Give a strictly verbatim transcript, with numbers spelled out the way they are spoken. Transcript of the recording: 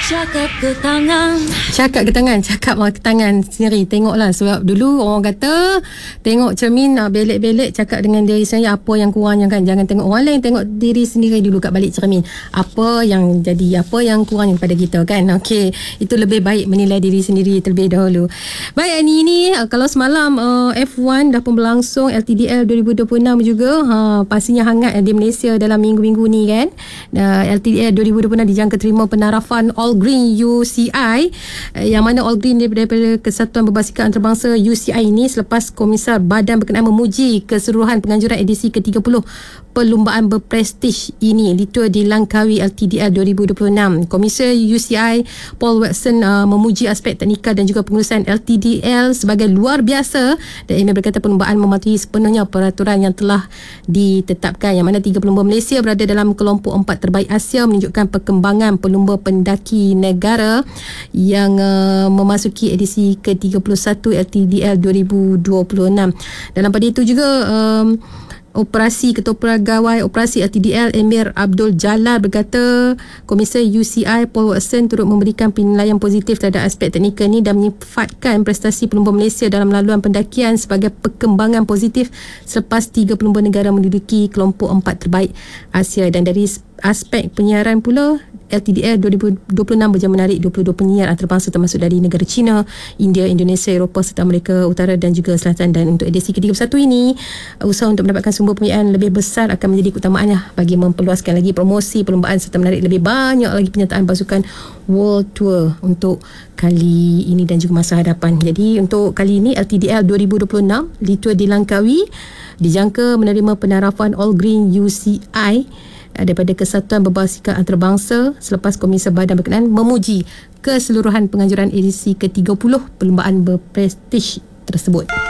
Cakap ke tangan. Cakap ke tangan, cakap ke tangan sendiri. Tengoklah, sebab dulu orang kata tengok cermin, uh, belek-belek, cakap dengan diri sendiri apa yang kurangnya kan. Jangan tengok orang lain, tengok diri sendiri dulu kat balik cermin. Apa yang jadi, apa yang kurang pada kita kan. Okey, itu lebih baik menilai diri sendiri terlebih dahulu. Baik, ini ni uh, kalau semalam uh, F one dah pun berlangsung, L T D L dua ribu dua puluh enam juga uh, pastinya hangat di Malaysia dalam minggu-minggu ni kan. Uh, L T D L dua ribu dua puluh enam dijangka terima penarafan All Green U C I, yang mana All Green daripada Kesatuan Berbasikal Antarabangsa U C I ini selepas Komisar Badan Berkenaan memuji keseluruhan penganjuran edisi ke tiga puluh perlumbaan berprestij ini ditua di Langkawi L T D L dua ribu dua puluh enam. Komisar U C I Paul Watson uh, memuji aspek teknikal dan juga pengurusan L T D L sebagai luar biasa, dan ia berkata perlumbaan mematuhi sepenuhnya peraturan yang telah ditetapkan, yang mana tiga pelumba Malaysia berada dalam kelompok empat terbaik Asia, menunjukkan perkembangan pelumba pendaki negara yang uh, memasuki edisi ke tiga puluh satu L T D L dua ribu dua puluh enam. Dalam pada itu juga um, Operasi Ketua Pegawai Operasi L T D L Emir Abdul Jalal berkata Komisar U C I Paul Watson turut memberikan penilaian positif terhadap aspek teknikal ini dan menyifatkan prestasi pelumba Malaysia dalam laluan pendakian sebagai perkembangan positif selepas tiga pelumba negara menduduki kelompok empat terbaik Asia. Dan dari aspek penyiaran pula, L T D L dua ribu dua puluh enam berjaya menarik dua puluh dua penyiar antarabangsa termasuk dari negara China, India, Indonesia, Eropah serta Amerika Utara dan juga Selatan. Dan untuk edisi ke tiga puluh satu ini, usaha untuk mendapatkan sumber pembiayaan lebih besar akan menjadi keutamaannya bagi memperluaskan lagi promosi perlumbaan serta menarik lebih banyak lagi penyertaan pasukan World Tour untuk kali ini dan juga masa hadapan. Jadi untuk kali ini L T D L dua ribu dua puluh enam ditua di Langkawi dijangka menerima penarafan All Green U C I daripada Kesatuan Berbasikal Antarabangsa selepas Komisar Badan Berkenaan memuji keseluruhan penganjuran edisi ke tiga puluh perlumbaan berprestij tersebut.